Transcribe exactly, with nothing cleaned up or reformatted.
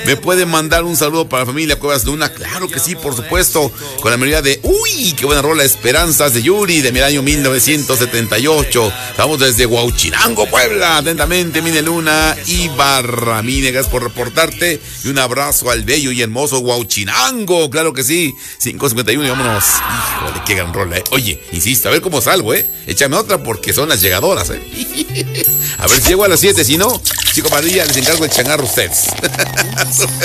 ¿Me pueden mandar un saludo para la familia Cuevas Luna? Claro que sí, por supuesto. Con la melodía de uy, qué buena rola, Esperanzas de Yuri, de mi año mil novecientos setenta y ocho. Estamos desde Huauchinango, Puebla. Atentamente, Mine Luna Ibarra. Mine, gracias por reportarte. Y un abrazo al bello y hermoso Huauchinango. Claro que sí. cinco cincuenta y uno y vámonos. Híjole, qué gran rola, eh. Oye, insisto, a ver cómo salgo, eh. Échame otra porque son las llegadoras, eh. A ver si llego a las siete, si no, chico Padilla, les encargo el changarro a ustedes.